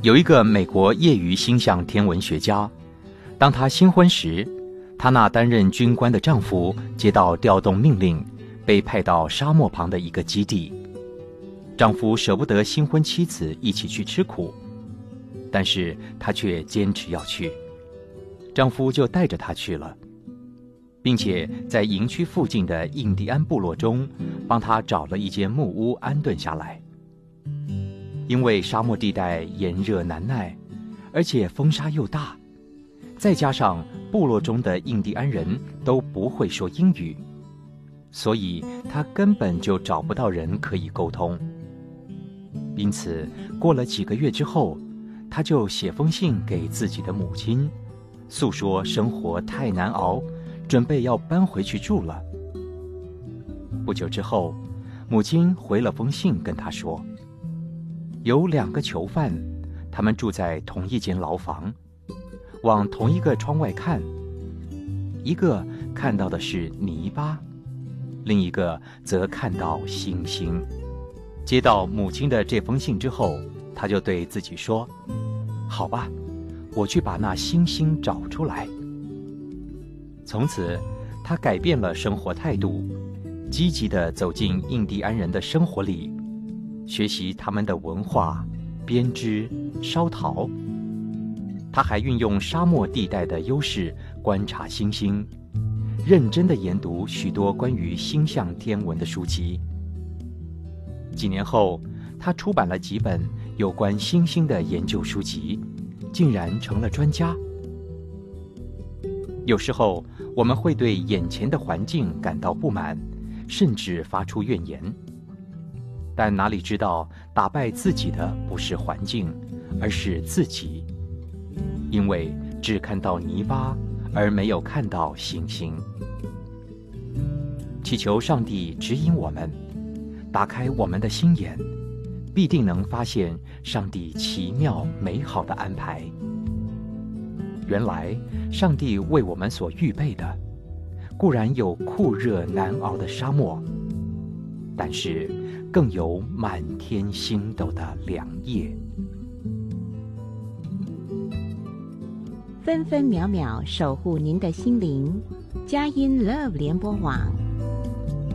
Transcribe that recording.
有一个美国业余星象天文学家，当她新婚时，她那担任军官的丈夫接到调动命令，被派到沙漠旁的一个基地。丈夫舍不得新婚妻子一起去吃苦，但是他却坚持要去，丈夫就带着她去了，并且在营区附近的印第安部落中帮她找了一间木屋安顿下来。因为沙漠地带炎热难耐，而且风沙又大，再加上部落中的印第安人都不会说英语，所以她根本就找不到人可以沟通。因此过了几个月之后，她就写封信给自己的母亲，诉说生活太难熬，准备要搬回去住了。不久之后，母亲回了封信跟她说，有2个囚犯，他们住在同一间牢房，往同一个窗外看，一个看到的是泥巴，另一个则看到星星。接到母亲的这封信之后，他就对自己说，好吧，我去把那星星找出来。从此他改变了生活态度，积极地走进印第安人的生活里，学习他们的文化、编织、烧陶。他还运用沙漠地带的优势观察星星，认真地研读许多关于星象天文的书籍。几年后，他出版了几本有关星星的研究书籍，竟然成了专家。有时候我们会对眼前的环境感到不满，甚至发出怨言，但哪里知道打败自己的不是环境，而是自己，因为只看到泥巴，而没有看到星星。祈求上帝指引我们，打开我们的心眼，必定能发现上帝奇妙美好的安排。原来上帝为我们所预备的，固然有酷热难熬的沙漠，但是更有满天星斗的良夜。 分分秒秒守护您的心灵，佳音 Love 联播网